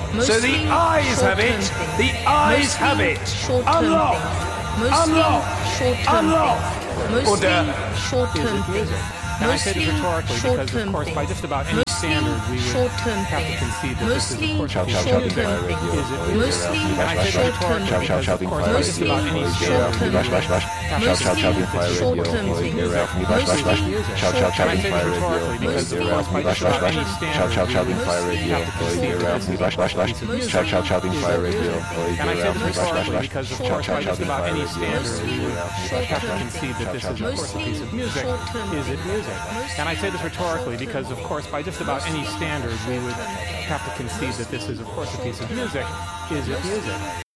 So the eyes have it. The eyes have it. Unlock. Unlock. Unlock. Order. Short-term things. And I say this rhetorically because, of course, by just about any standard, we would have to concede that this is, of course, short-term things. Mostly short-term things. Mostly short-term things. Mostly short-term things. Is it music? And I say this rhetorically because, of course, by just about any standard, we would have to concede that this is, of course, a piece of music. Is it music?